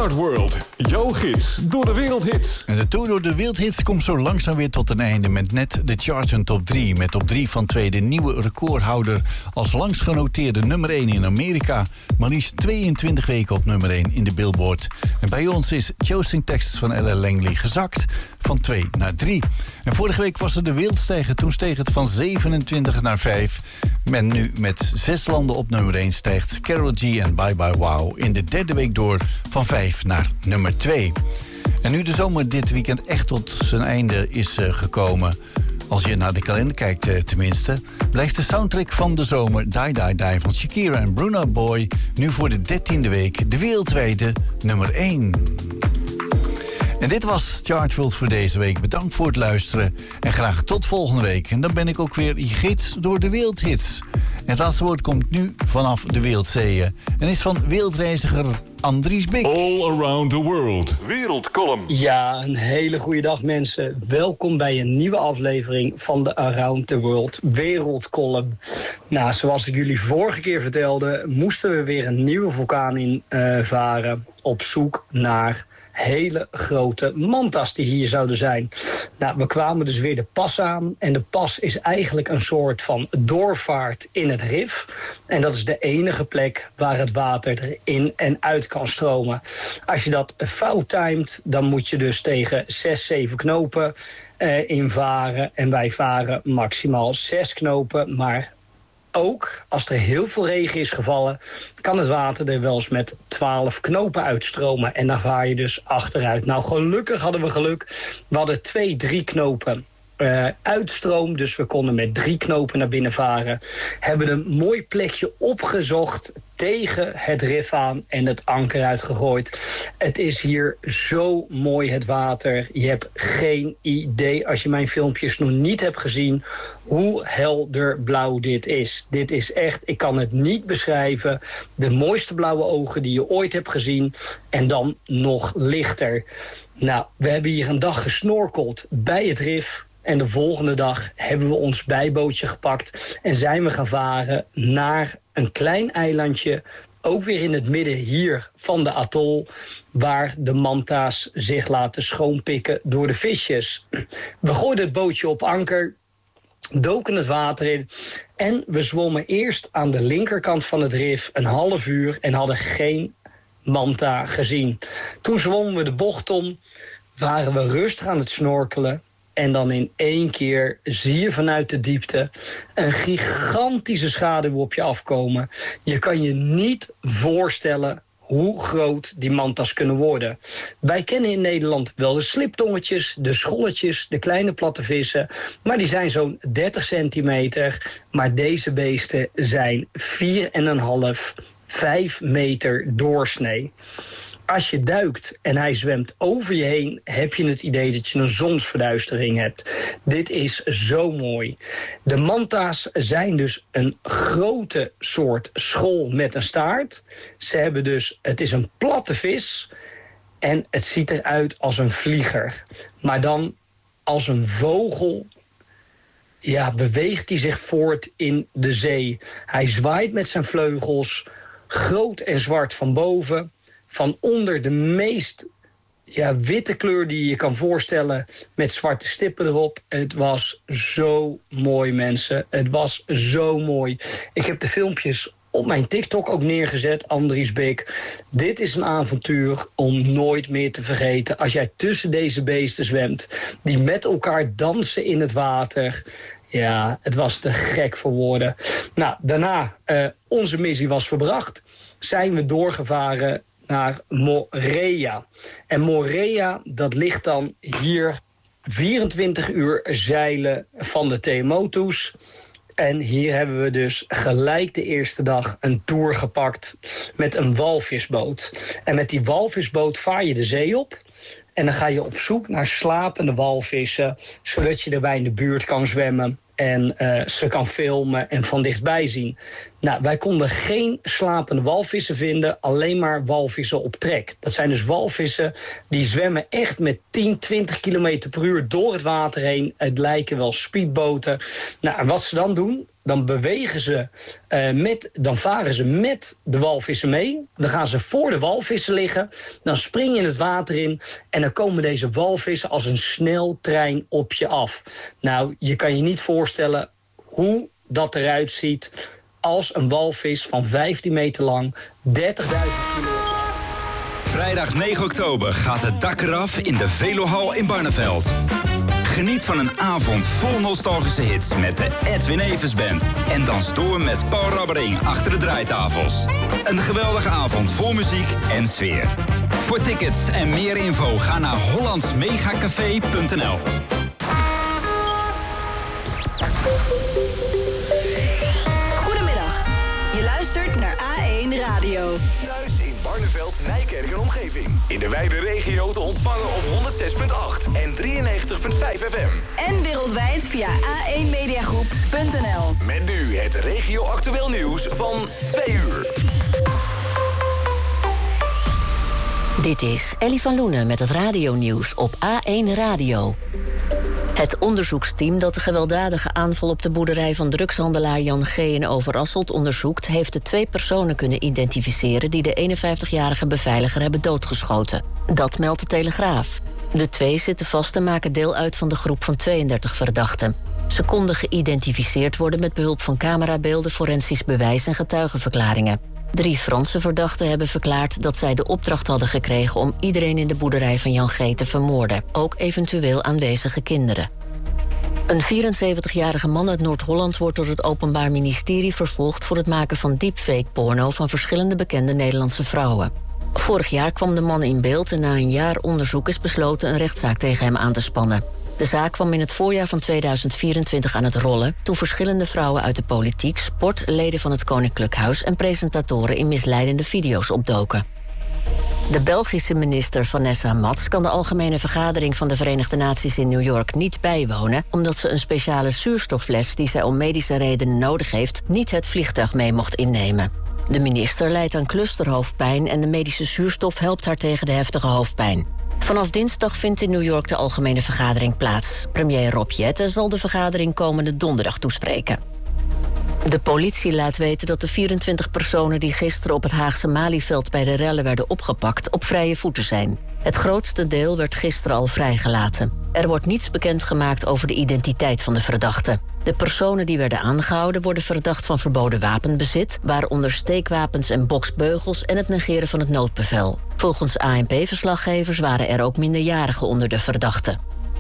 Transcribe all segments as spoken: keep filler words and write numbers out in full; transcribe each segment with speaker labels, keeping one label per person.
Speaker 1: Chart World, jouw gids door de wereldhits.
Speaker 2: En de tour door de wereldhits komt zo langzaam weer tot een einde met net de charts en top drie. Met op drie van twee de nieuwe recordhouder als langst genoteerde nummer één in Amerika. Maar liefst tweeëntwintig weken op nummer één in de Billboard. En bij ons is Choosing Texts van L L Langley gezakt van twee naar drie. En vorige week was het de wereldstijger, toen steeg het van zevenentwintig naar vijf. Men nu met zes landen op nummer één stijgt Karol G en Bye Bye Wow in de derde week door van vijf naar nummer twee. En nu de zomer dit weekend echt tot zijn einde is uh, gekomen, als je naar de kalender kijkt uh, tenminste, blijft de soundtrack van de zomer Die Die Die van Shakira en Burna Boy nu voor de dertiende week de wereldwijde nummer één. En dit was Chart World voor deze week. Bedankt voor het luisteren en graag tot volgende week. En dan ben ik ook weer je gids door de wereldhits. En het laatste woord komt nu vanaf de wereldzeeën en is van wereldreiziger Andries Bik.
Speaker 1: All around the world. Wereldcolumn.
Speaker 3: Ja, een hele goede dag mensen. Welkom bij een nieuwe aflevering van de Around the World Wereldcolumn. Nou, zoals ik jullie vorige keer vertelde, moesten we weer een nieuwe vulkaan in uh, varen op zoek naar hele grote manta's die hier zouden zijn. Nou, we kwamen dus weer de pas aan. En de pas is eigenlijk een soort van doorvaart in het Rif. En dat is de enige plek waar het water erin en uit kan stromen. Als je dat fout timed, dan moet je dus tegen zes, zeven knopen eh, invaren. En wij varen maximaal zes knopen, maar ook als er heel veel regen is gevallen, kan het water er wel eens met twaalf knopen uitstromen. En dan vaar je dus achteruit. Nou, gelukkig hadden we geluk. We hadden twee, drie knopen uh, uitstroom. Dus we konden met drie knopen naar binnen varen. Hebben een mooi plekje opgezocht tegen het Rif aan en het anker uitgegooid. Het is hier zo mooi, het water. Je hebt geen idee, als je mijn filmpjes nog niet hebt gezien, hoe helder blauw dit is. Dit is echt, ik kan het niet beschrijven, de mooiste blauwe ogen die je ooit hebt gezien. En dan nog lichter. Nou, we hebben hier een dag gesnorkeld bij het Rif. En de volgende dag hebben we ons bijbootje gepakt en zijn we gaan varen naar een klein eilandje, ook weer in het midden hier van de atol, waar de manta's zich laten schoonpikken door de visjes. We gooiden het bootje op anker, doken het water in en we zwommen eerst aan de linkerkant van het Rif een half uur en hadden geen manta gezien. Toen zwommen we de bocht om, waren we rustig aan het snorkelen. En dan in één keer zie je vanuit de diepte een gigantische schaduw op je afkomen. Je kan je niet voorstellen hoe groot die manta's kunnen worden. Wij kennen in Nederland wel de sliptongetjes, de scholletjes, de kleine platte vissen. Maar die zijn zo'n dertig centimeter. Maar deze beesten zijn vier komma vijf, vijf meter doorsnee. Als je duikt en hij zwemt over je heen, heb je het idee dat je een zonsverduistering hebt. Dit is zo mooi. De manta's zijn dus een grote soort schol met een staart. Ze hebben dus, het is een platte vis en het ziet eruit als een vlieger. Maar dan als een vogel, ja, beweegt hij zich voort in de zee. Hij zwaait met zijn vleugels, groot en zwart van boven. Van onder de meest ja, witte kleur die je kan voorstellen, met zwarte stippen erop. Het was zo mooi, mensen. Het was zo mooi. Ik heb de filmpjes op mijn TikTok ook neergezet, Andries Bik. Dit is een avontuur om nooit meer te vergeten. Als jij tussen deze beesten zwemt, die met elkaar dansen in het water. Ja, het was te gek voor woorden. Nou, daarna, uh, onze missie was verbracht. Zijn we doorgevaren naar Moorea. En Moorea, dat ligt dan hier vierentwintig uur zeilen van de Tuamotus. En hier hebben we dus gelijk de eerste dag een tour gepakt met een walvisboot. En met die walvisboot vaar je de zee op. En dan ga je op zoek naar slapende walvissen, zodat je erbij in de buurt kan zwemmen en uh, ze kan filmen en van dichtbij zien. Nou, wij konden geen slapende walvissen vinden, alleen maar walvissen op trek. Dat zijn dus walvissen die zwemmen echt met tien, twintig kilometer per uur door het water heen. Het lijken wel speedboten. Nou, en wat ze dan doen, dan bewegen ze, uh, met, dan varen ze met de walvissen mee. Dan gaan ze voor de walvissen liggen. Dan spring je het water in. En dan komen deze walvissen als een sneltrein op je af. Nou, je kan je niet voorstellen hoe dat eruit ziet als een walvis van vijftien meter lang, dertigduizend kilo.
Speaker 4: Vrijdag negen oktober gaat het dak eraf in de Velohal in Barneveld. Geniet van een avond vol nostalgische hits met de Edwin Evers Band. En dans door met Paul Rabbering achter de draaitafels. Een geweldige avond vol muziek en sfeer. Voor tickets en meer info ga naar hollands megacafé punt n l.
Speaker 5: Goedemiddag. Je luistert naar A één Radio.
Speaker 6: Thuis in Barneveld, Nijkerk en omgeving. In de wijde regio te ontvangen op honderd zes komma acht en drieënnegentig komma vijf F M.
Speaker 5: En wereldwijd via a één mediagroep punt n l.
Speaker 6: Met nu het regio-actueel nieuws van twee uur.
Speaker 7: Dit is Ellie van Loenen met het radionieuws op A één Radio. Het onderzoeksteam dat de gewelddadige aanval op de boerderij van drugshandelaar Jan G. in Overasselt onderzoekt, heeft de twee personen kunnen identificeren die de eenenvijftigjarige beveiliger hebben doodgeschoten. Dat meldt de Telegraaf. De twee zitten vast en maken deel uit van de groep van tweeëndertig verdachten. Ze konden geïdentificeerd worden met behulp van camerabeelden, forensisch bewijs en getuigenverklaringen. Drie Franse verdachten hebben verklaard dat zij de opdracht hadden gekregen om iedereen in de boerderij van Jan G. te vermoorden, ook eventueel aanwezige kinderen. Een vierenzeventigjarige man uit Noord-Holland wordt door het Openbaar Ministerie vervolgd voor het maken van deepfake-porno van verschillende bekende Nederlandse vrouwen. Vorig jaar kwam de man in beeld en na een jaar onderzoek is besloten een rechtszaak tegen hem aan te spannen. De zaak kwam in het voorjaar van tweeduizend vierentwintig aan het rollen toen verschillende vrouwen uit de politiek, sport, leden van het Koninklijk Huis en presentatoren in misleidende video's opdoken. De Belgische minister Vanessa Mats kan de algemene vergadering van de Verenigde Naties in New York niet bijwonen, omdat ze een speciale zuurstoffles die zij om medische redenen nodig heeft, niet het vliegtuig mee mocht innemen. De minister lijdt aan clusterhoofdpijn en de medische zuurstof helpt haar tegen de heftige hoofdpijn. Vanaf dinsdag vindt in New York de algemene vergadering plaats. Premier Rob Jetten zal de vergadering komende donderdag toespreken. De politie laat weten dat de vierentwintig personen die gisteren op het Haagse Malieveld bij de rellen werden opgepakt op vrije voeten zijn. Het grootste deel werd gisteren al vrijgelaten. Er wordt niets bekendgemaakt over de identiteit van de verdachten. De personen die werden aangehouden worden verdacht van verboden wapenbezit, waaronder steekwapens en boksbeugels en het negeren van het noodbevel. Volgens A N P-verslaggevers waren er ook minderjarigen onder de verdachten.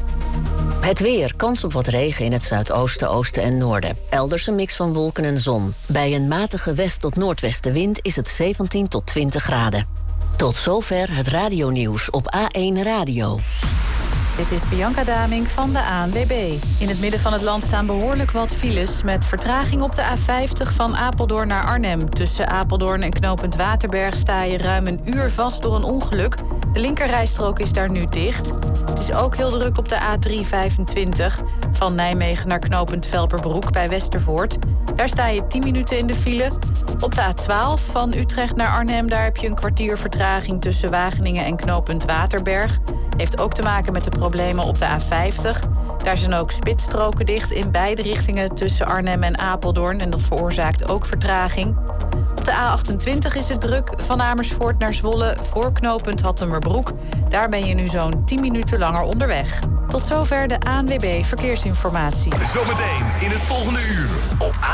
Speaker 7: Het weer, kans op wat regen in het zuidoosten, oosten en noorden. Elders een mix van wolken en zon. Bij een matige west- tot noordwestenwind is het zeventien tot twintig graden. Tot zover het radionieuws op A één Radio.
Speaker 8: Dit is Bianca Damink van de A N W B. In het midden van het land staan behoorlijk wat files met vertraging op de A vijftig van Apeldoorn naar Arnhem. Tussen Apeldoorn en knooppunt Waterberg sta je ruim een uur vast door een ongeluk. De linkerrijstrook is daar nu dicht. Het is ook heel druk op de A driehonderdvijfentwintig van Nijmegen naar knooppunt Velperbroek bij Westervoort. Daar sta je tien minuten in de file. Op de A twaalf van Utrecht naar Arnhem, daar heb je een kwartier vertraging tussen Wageningen en knooppunt Waterberg. Heeft ook te maken met de problemen op de A vijftig. Daar zijn ook spitsstroken dicht in beide richtingen tussen Arnhem en Apeldoorn. En dat veroorzaakt ook vertraging. Op de A achtentwintig is het druk van Amersfoort naar Zwolle voor knooppunt Hattemerbroek. Daar ben je nu zo'n tien minuten langer onderweg. Tot zover de A N W B Verkeersinformatie.
Speaker 6: Zometeen in het volgende uur op A